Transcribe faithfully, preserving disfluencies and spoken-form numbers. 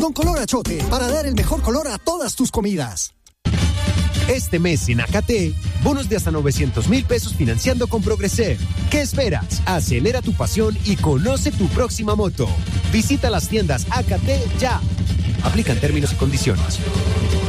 Con Color Achote, para dar el mejor color a todas tus comidas. Este mes en Acate, bonos de hasta novecientos mil pesos financiando con Progreser. ¿Qué esperas? Acelera tu pasión y conoce tu próxima moto. Visita las tiendas Acate ya. Aplican términos y condiciones.